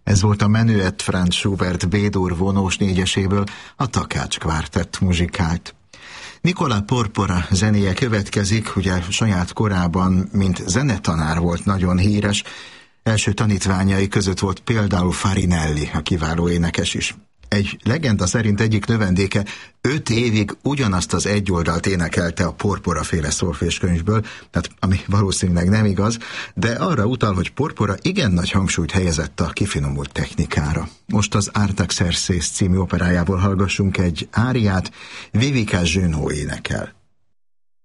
Ez volt a Menuett Franz Schubert B-dur vonós négyeséből, a Takács Kvártett muzsikált. Nicola Porpora zenéje következik, ugye saját korában, mint zenetanár volt nagyon híres. Első tanítványai között volt például Farinelli, a kiváló énekes is. Egy legenda szerint egyik növendéke 5 évig ugyanazt az egy oldalt énekelte a Porpora féle szólféskönyvből, tehát ami valószínűleg nem igaz, de arra utal, hogy Porpora igen nagy hangsúlyt helyezett a kifinomult technikára. Most az Artaxerxes című operájából hallgassunk egy áriát, Vivica Junot énekel.